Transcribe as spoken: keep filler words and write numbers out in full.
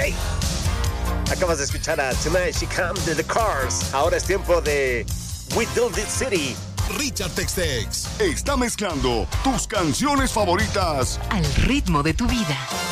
Hey, acabas de escuchar a Tonight She Come de The Cars. Ahora es tiempo de We Build It City. Richard Tex-Tex está mezclando tus canciones favoritas al ritmo de tu vida.